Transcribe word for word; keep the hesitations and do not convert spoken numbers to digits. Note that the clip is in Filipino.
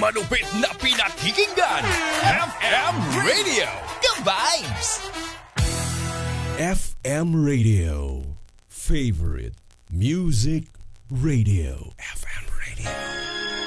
malupit na pinakikinggan. F M Radio, ka-vibes! F M Radio, favorite music radio. F M Radio.